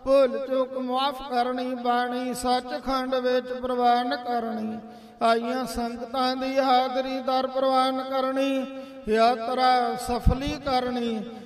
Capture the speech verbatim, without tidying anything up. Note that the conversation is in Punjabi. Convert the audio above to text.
ਭੁੱਲ ਚੁੱਕ ਮੁਆਫ ਕਰਨੀ, ਬਾਣੀ ਸੱਚਖੰਡ ਵਿੱਚ ਪ੍ਰਵਾਨ ਕਰਨੀ। ਆਈਆਂ ਸੰਗਤਾਂ ਦੀ ਹਾਜ਼ਰੀ ਦਰ ਪ੍ਰਵਾਨ ਕਰਨੀ, ਯਾਤਰਾ ਸਫਲੀ ਕਰਨੀ।